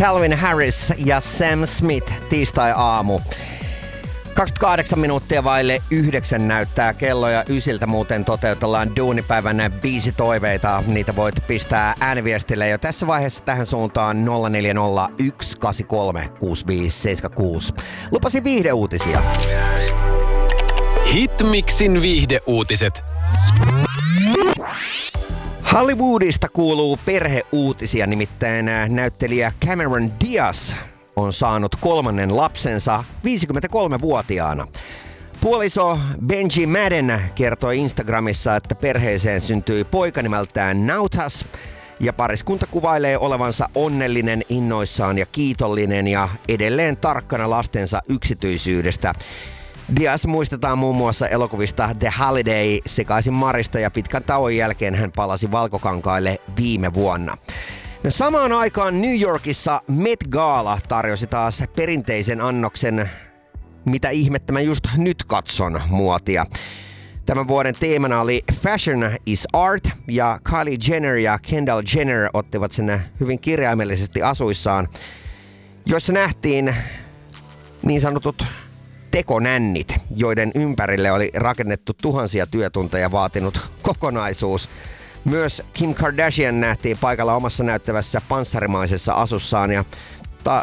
Calvin Harris ja Sam Smith, tiistai-aamu. 28 minuuttia vaille 9 näyttää kello ja 9 muuten toteutellaan duunipäivän biisitoiveita. Niitä voit pistää ääniviestille jo tässä vaiheessa tähän suuntaan 0401836576. Lupasin viihdeuutisia. Hitmixin viihdeuutiset. Hollywoodista kuuluu perheuutisia, nimittäin näyttelijä Cameron Diaz on saanut 3. lapsensa 53-vuotiaana. Puoliso Benji Madden kertoi Instagramissa, että perheeseen syntyi poika nimeltään Nautas, ja pariskunta kuvailee olevansa onnellinen, innoissaan ja kiitollinen ja edelleen tarkkana lastensa yksityisyydestä. Diaz muistetaan muun muassa elokuvista The Holiday, Sekaisin Marista, ja pitkän tauon jälkeen hän palasi valkokankaille viime vuonna. No, samaan aikaan New Yorkissa Met Gala tarjosi taas perinteisen annoksen mitä ihmettä mä just nyt katson muotia. Tämän vuoden teemana oli Fashion is Art, ja Kylie Jenner ja Kendall Jenner ottivat sen hyvin kirjaimellisesti asuissaan, joissa nähtiin niin sanotut tekonännit, joiden ympärille oli rakennettu tuhansia työtunteja vaatinut kokonaisuus. Myös Kim Kardashian nähtiin paikalla omassa näyttävässä panssarimaisessa asussaan, ja